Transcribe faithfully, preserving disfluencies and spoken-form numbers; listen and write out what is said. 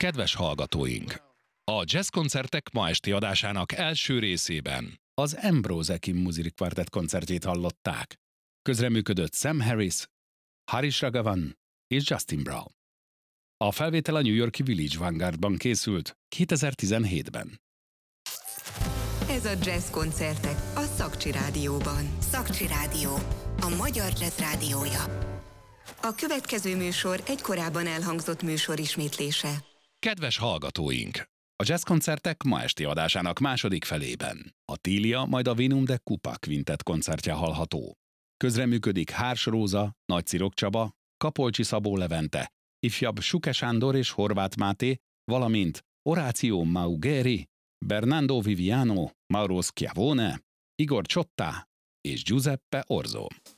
Kedves hallgatóink! A jazzkoncertek ma esti adásának első részében az Ambrose Akin Music Quartet koncertjét hallották. Közreműködött Sam Harris, Harish Raghavan és Justin Brown. A felvétel a New York-i Village Vanguardban készült kétezer-tizenhétben. Ez a Jazz koncertek a Szakcsi Rádióban. Szakcsi Rádió, a magyar jazz rádiója. A következő műsor egy korábban elhangzott műsor ismétlése. Kedves hallgatóink! A jazzkoncertek ma esti adásának második felében a Tília, majd a Vinum de Kupa Quintet koncertje hallható. Közreműködik Hárs Róza, Nagy Cirok Csaba, Kapolcsi Szabó Levente, ifjabb Suke Sándor és Horváth Máté, valamint Oráció Maugheri, Bernardo Viviano, Mauro Schiavone, Igor Csottá és Giuseppe Orzo.